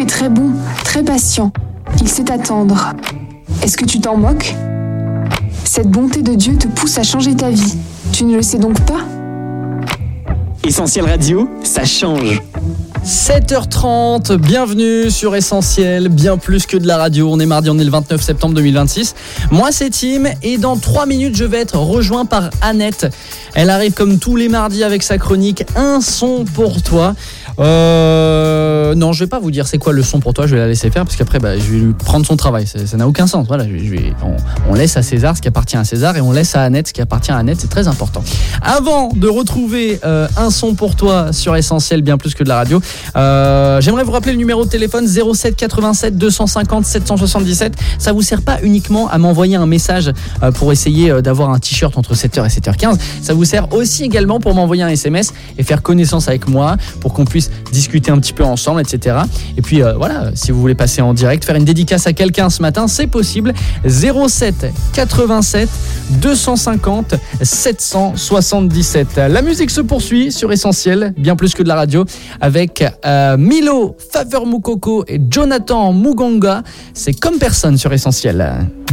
est très bon, très patient. Il sait attendre. Est-ce que tu t'en moques ? Cette bonté de Dieu te pousse à changer ta vie. Tu ne le sais donc pas ? Essentiel Radio, ça change. 7h30, bienvenue sur Essentiel, bien plus que de la radio. On est mardi, on est le 29 septembre 2026. Moi c'est Tim et dans 3 minutes je vais être rejoint par Annette. Elle arrive comme tous les mardis avec sa chronique Un son pour toi. Non, je vais pas vous dire c'est quoi le son pour toi, je vais la laisser faire parce qu'après je vais lui prendre son travail, ça n'a aucun sens. Voilà, on laisse à César ce qui appartient à César et on laisse à Annette ce qui appartient à Annette, c'est très important. Avant de retrouver un son pour toi sur Essentiel, bien plus que de la radio, j'aimerais vous rappeler le numéro de téléphone 07 87 250 777. Ça vous sert pas uniquement à m'envoyer un message pour essayer d'avoir un t-shirt entre 7h et 7h15, ça vous sert aussi également pour m'envoyer un SMS et faire connaissance avec moi pour qu'on puisse discuter un petit peu ensemble, etc. Et puis voilà, si vous voulez passer en direct, faire une dédicace à quelqu'un ce matin, c'est possible. 07 87 250 777. La musique se poursuit sur Essentiel, bien plus que de la radio, avec Milo, Faveur Moukoko et Jonathan Mugonga. C'est comme personne sur Essentiel.